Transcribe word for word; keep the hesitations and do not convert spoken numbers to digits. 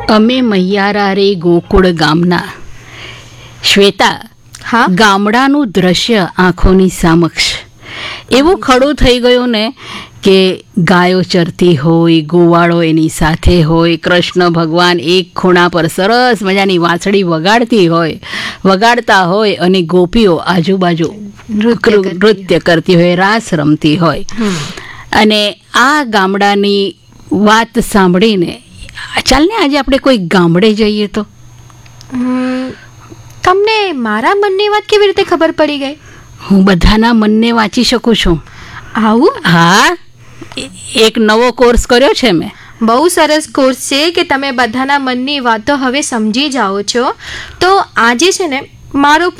અમે મૈયારા રે ગોકુળ ગામના. શ્વેતા, હા ગામડાનું દ્રશ્ય આંખોની સમક્ષ એવું ખડું થઈ ગયું ને કે ગાયો ચરતી હોય, ગોવાળો એની સાથે હોય, કૃષ્ણ ભગવાન એક ખૂણા પર સરસ મજાની વાંસળી વગાડતી હોય વગાડતા હોય અને ગોપીઓ આજુબાજુ નૃત્ય કરતી હોય, રાસ રમતી હોય. અને આ ગામડાની વાત સાંભળીને ચાલ ને આજે આપણે કોઈ ગામડે જઈએ તો. તમને મારા મનની વાત કેવી રીતે ખબર પડી ગઈ? હું બધાના મનને વાંચી શકું છું. આવું? હા, એક નવો કોર્સ કર્યો છે મેં. બહુ સરસ કોર્સ છે કે તમે બધાના મનની વાતો હવે સમજી જાઓ છો. તો આજે છે ને મારો